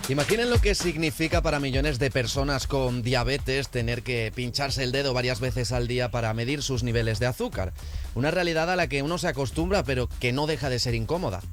Imaginen lo que significa para millones de personas con diabetes tener que pincharse el dedo varias veces al día para medir sus niveles de azúcar. Una realidad a la que uno se acostumbra, pero que no deja de ser incómoda.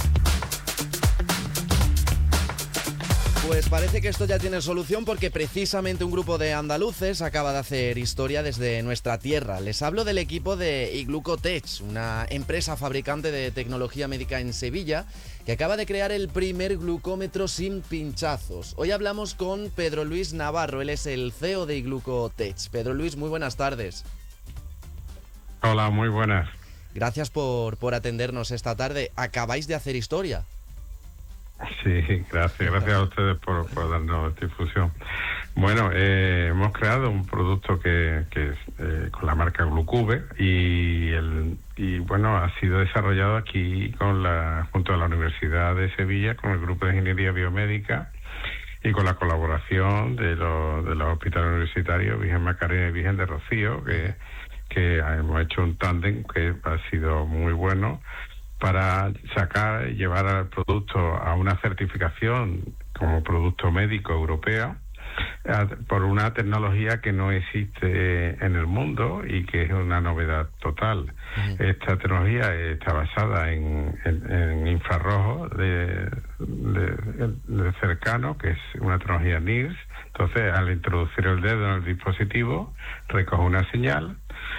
Pues parece que esto ya tiene solución porque precisamente un grupo de andaluces acaba de hacer historia desde nuestra tierra. Les hablo del equipo de iGlucotech, una empresa fabricante de tecnología médica en Sevilla que acaba de crear el primer glucómetro sin pinchazos. Hoy hablamos con Pedro Luis Navarro, él es el CEO de iGlucotech. Pedro Luis, muy buenas tardes. Hola, muy buenas. Gracias por atendernos esta tarde. Acabáis de hacer historia. Sí, gracias a ustedes por darnos difusión. Bueno, hemos creado un producto que es con la marca Glucube y bueno, ha sido desarrollado aquí junto a la Universidad de Sevilla con el Grupo de Ingeniería Biomédica y con la colaboración de los hospitales universitarios Virgen Macarena y Virgen de Rocío, que hemos hecho un tándem que ha sido muy bueno para llevar al producto a una certificación como producto médico europeo por una tecnología que no existe en el mundo y que es una novedad total. Esta tecnología está basada en infrarrojo de cercano, que es una tecnología NIRS. Entonces, al introducir el dedo en el dispositivo, recoge una señal